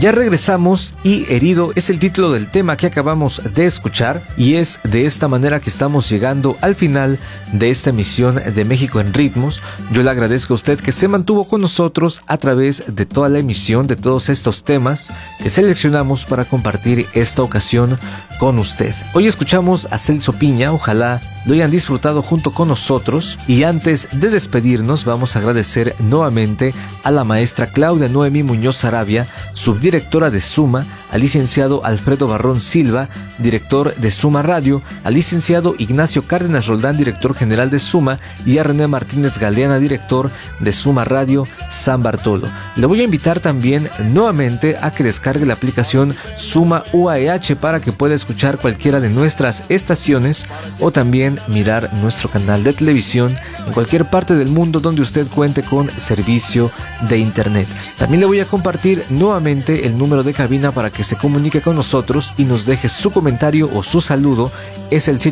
Ya regresamos y Herido es el título del tema que acabamos de escuchar, y es de esta manera que estamos llegando al final de esta emisión de México en Ritmos. Yo le agradezco a usted que se mantuvo con nosotros a través de toda la emisión, de todos estos temas que seleccionamos para compartir esta ocasión con usted. Hoy escuchamos a Celso Piña, ojalá lo hayan disfrutado junto con nosotros, y antes de despedirnos vamos a agradecer nuevamente a la maestra Claudia Noemi Muñoz Sarabia, subdirectora de Suma, al licenciado Alfredo Barrón Silva, director de Suma Radio, al licenciado Ignacio Cárdenas Roldán, director general de Suma, y a René Martínez Galeana, director de Suma Radio San Bartolo. Le voy a invitar también nuevamente a que descargue la aplicación Suma UAEH para que pueda escuchar cualquiera de nuestras estaciones o también mirar nuestro canal de televisión en cualquier parte del mundo donde usted cuente con servicio de internet. También le voy a compartir nuevamente el número de cabina para que se comunique con nosotros y nos deje su comentario o su saludo. Es el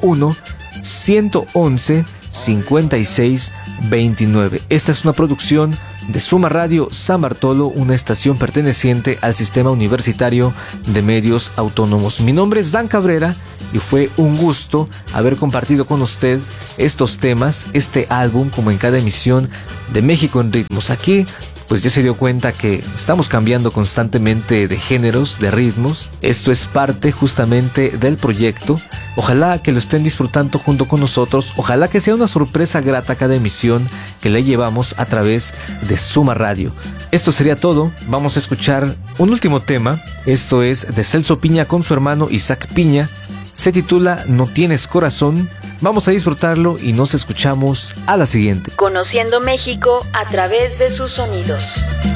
771-111-5629. Esta es una producción de Suma Radio San Bartolo, una estación perteneciente al Sistema Universitario de Medios Autónomos. Mi nombre es Dan Cabrera y fue un gusto haber compartido con usted estos temas, este álbum, como en cada emisión de México en Ritmos. Aquí pues ya se dio cuenta que estamos cambiando constantemente de géneros, de ritmos. Esto es parte justamente del proyecto. Ojalá que lo estén disfrutando junto con nosotros. Ojalá que sea una sorpresa grata cada emisión que le llevamos a través de Suma Radio. Esto sería todo. Vamos a escuchar un último tema. Esto es de Celso Piña con su hermano Isaac Piña. Se titula No Tienes Corazón. Vamos a disfrutarlo y nos escuchamos a la siguiente. Conociendo México a través de sus sonidos.